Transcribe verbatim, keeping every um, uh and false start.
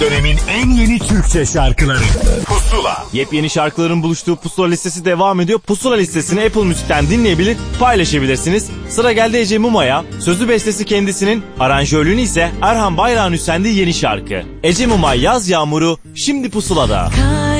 dönemin en yeni Türkçe şarkıları Pusula. Yepyeni şarkıların buluştuğu Pusula listesi devam ediyor. Pusula listesini Apple Müzik'ten dinleyebilir, paylaşabilirsiniz. Sıra geldi Ece Muma'ya. Sözü bestesi kendisinin, aranjörlüğünü ise Erhan Bayrak'ın üstlendiği yeni şarkı. Ece Mumay Yaz Yağmuru şimdi Pusula'da.